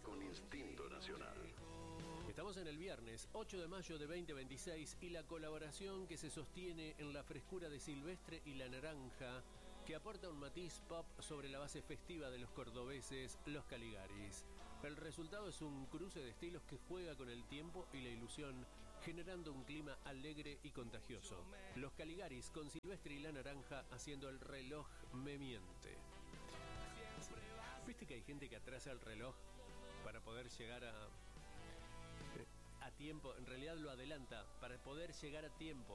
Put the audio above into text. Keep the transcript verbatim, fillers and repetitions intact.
con instinto nacional. Estamos en el viernes ocho de mayo de veinte veintiséis y la colaboración que se sostiene en la frescura de Silvestre y la Naranja, que aporta un matiz pop sobre la base festiva de los cordobeses, los Caligaris. El resultado es un cruce de estilos que juega con el tiempo y la ilusión, generando un clima alegre y contagioso. Los Caligaris con Silvestre y la Naranja haciendo el reloj me miente. ¿Viste que hay gente que atrasa el reloj para poder llegar a... a tiempo? En realidad lo adelanta para poder llegar a tiempo